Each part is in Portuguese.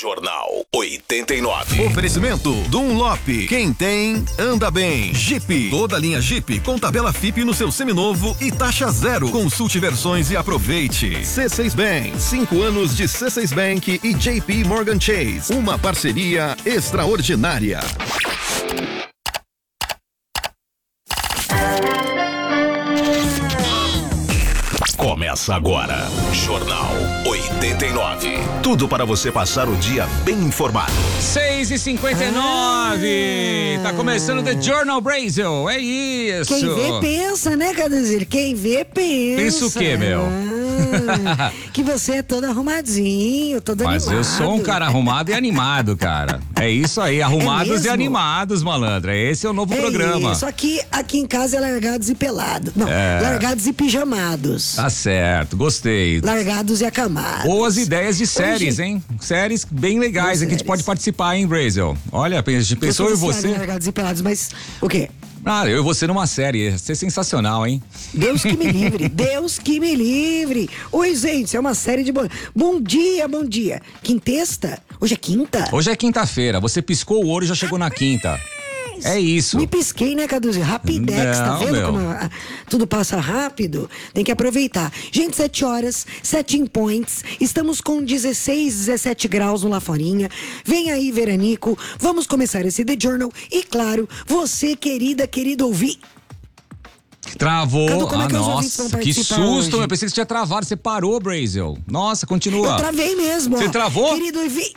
Jornal 89. Oferecimento Dunlop. Quem tem, anda bem. Jeep. Toda linha Jeep com tabela FIP no seu seminovo e taxa zero. Consulte versões e aproveite. C6 Bank. 5 anos de C6 Bank e JP Morgan Chase. Uma parceria extraordinária. Começa agora, Jornal 89. Tudo para você passar o dia bem informado. 6h59. Tá começando The Journal Brasil. É isso. Quem vê pensa, né, Caduzir? Quem vê pensa. Pensa o quê, meu? Que você é todo arrumadinho, todo Mas animado. eu sou um cara arrumado e animado, cara. É isso aí, arrumados e animados, malandra. Esse é o novo programa. Isso aqui em casa é largados e pelados. Não, largados e pijamados. Tá certo, gostei. Largados e acamados. Boas ideias de séries, hein? Séries bem legais. Aqui a gente pode participar, hein, Brasil? Olha, pensou eu e você. Largados e pelados, mas o quê? Ah, eu e você numa série, ia ser sensacional, hein? Deus que me livre, Deus que me livre. Oi, gente, é uma série de bom dia, bom dia. Quintesta? Hoje é quinta? Hoje é quinta-feira, você piscou o olho e já chegou na quinta. É isso. Me pisquei, né, Cadu? Rapidex, tá vendo como tudo passa rápido? Tem que aproveitar. Gente, 7 horas, 7 in points. Estamos com 16, 17 graus no Laforinha. Vem aí, veranico. Vamos começar esse The Journal. E claro, você, querido ouvir. Travou. Cadu, como é que nossa, que susto. Hoje? Eu pensei que você tinha travado. Você parou, Brasil. Nossa, continua. Eu travei mesmo. Você travou? Querido ouvir.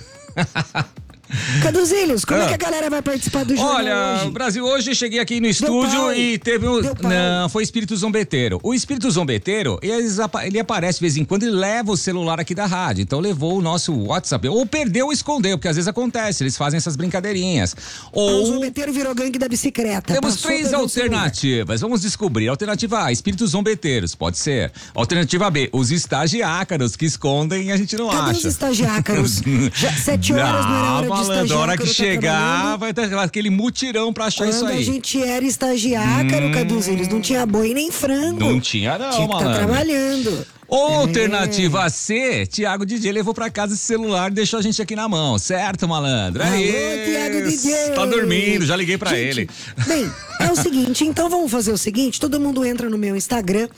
Caduzilhos, como é que a galera vai participar do jornal hoje? Olha, Brasil, hoje cheguei aqui no estúdio e teve um... Não, foi espírito zombeteiro. O espírito zombeteiro, ele aparece de vez em quando e leva o celular aqui da rádio. Então levou o nosso WhatsApp. Ou perdeu ou escondeu, porque às vezes acontece, eles fazem essas brincadeirinhas. Ou... O zombeteiro virou gangue da bicicleta. Temos 3 alternativas. Vamos descobrir. Alternativa A, espíritos zombeteiros, pode ser. Alternativa B, os estagiácaros que escondem e a gente não acha. Cadê os estagiácaros? 7 horas não era hora de malandro, a hora que chegar, vai ter aquele mutirão pra achar isso aí. Quando a gente era estagiário, Caduzilhos, não tinha boi nem frango. Não tinha não, tinha que malandro. tá trabalhando. Alternativa C, Thiago DJ levou pra casa esse celular e deixou a gente aqui na mão, certo, malandro? Alô, Thiago DJ. Tá dormindo, já liguei pra ele. Bem, é o seguinte, então vamos fazer o seguinte, todo mundo entra no meu Instagram,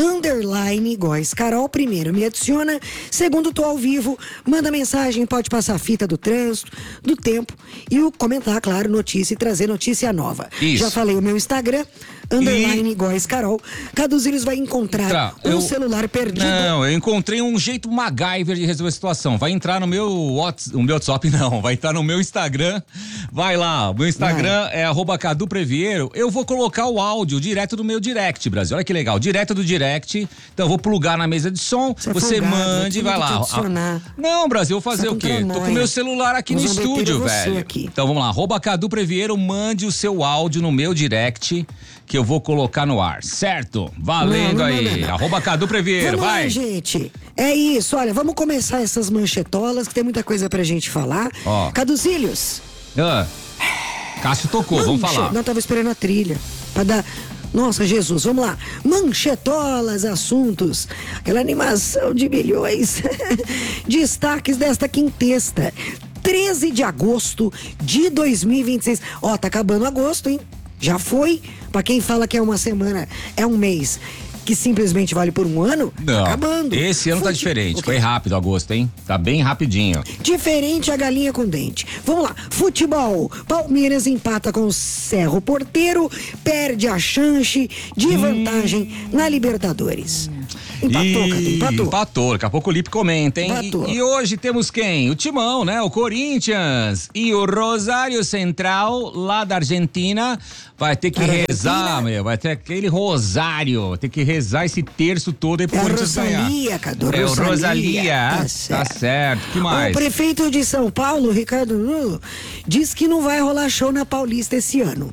_Góes Carol, primeiro me adiciona, segundo tô ao vivo, manda mensagem, pode passar a fita do trânsito, do tempo e o comentar, claro, notícia e trazer notícia nova. Isso. Já falei o meu Instagram, _Góes Carol, Caduzilhos vai encontrar um celular perdido. Não, eu encontrei um jeito MacGyver de resolver a situação. Vai entrar no meu WhatsApp, não. Vai entrar no meu Instagram. Vai lá, meu Instagram é @CaduPrevieiro. Eu vou colocar o áudio direto do meu direct, Brasil. Olha que legal, direto do direct. Então eu vou plugar na mesa de som, você mande e vai lá. Não, Brasil, eu vou fazer o quê? Tô com o meu celular aqui no estúdio, velho. Então vamos lá, @CaduPrevieiro, mande o seu áudio no meu direct, que eu vou colocar no ar, certo? Valendo aí, @CaduPrevieiro, vai. Vai, gente. É isso, olha, vamos começar essas manchetolas, que tem muita coisa pra gente falar. Caduzilhos. Cássio tocou, vamos falar. Não, tava esperando a trilha, pra dar... Nossa, Jesus, vamos lá. Manchetolas, assuntos, aquela animação de milhões. Destaques desta quintesta. 13 de agosto de 2026. Tá acabando agosto, hein? Já foi. Pra quem fala que é uma semana, é um mês que simplesmente vale por um ano, não, acabando. Esse ano tá diferente, foi rápido agosto, hein? Tá bem rapidinho. Diferente a galinha com dente. Vamos lá, futebol. Palmeiras empata com o Cerro Porteiro, perde a chance de vantagem na Libertadores. Empatou. Daqui a pouco o Lipe comenta, hein? E hoje temos quem? O Timão, né? O Corinthians e o Rosário Central, lá da Argentina, vai ter que rezar, meu. Vai ter aquele rosário. Tem que rezar esse terço todo aí pro Corinthians ganhar. É o Rosalia. Tá certo. Que mais? O prefeito de São Paulo, Ricardo Nulo, diz que não vai rolar show na Paulista esse ano.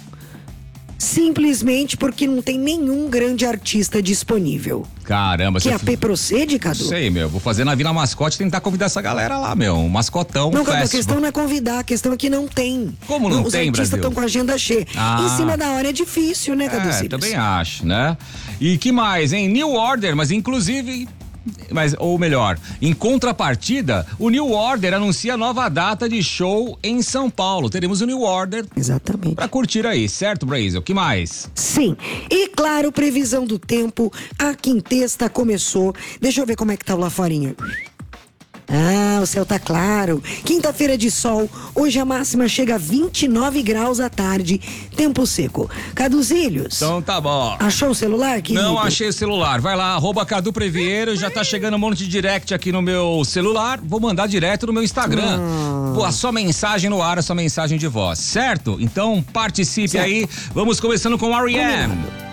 Simplesmente porque não tem nenhum grande artista disponível. Caramba. Que a P procede, Cadu? Sei, meu. Vou fazer na Vila Mascote e tentar convidar essa galera lá, meu. Um mascotão, não, Cadu, a questão não é convidar, a questão é que não tem. Como não tem, Brasil? Os artistas estão com a agenda cheia. Em cima da hora é difícil, né, Cadu? Também acho, né? E que mais, hein? New Order, mas inclusive... ou melhor, em contrapartida, o New Order anuncia nova data de show em São Paulo. Teremos o New Order. Exatamente. Pra curtir aí, certo, Brasil? O que mais? Sim. E claro, previsão do tempo. A quintesta começou. Deixa eu ver como é que tá o lá forinha. Ah, o céu tá claro. Quinta-feira de sol. Hoje a máxima chega a 29 graus à tarde. Tempo seco. Caduzilhos. Então tá bom. Achou o celular, querido? Não achei o celular. Vai lá, @Cadu Previeiro. Já tá chegando um monte de direct aqui no meu celular. Vou mandar direto no meu Instagram. A sua mensagem no ar, a sua mensagem de voz, certo? Então participe aí. Vamos começando com o R.E.M.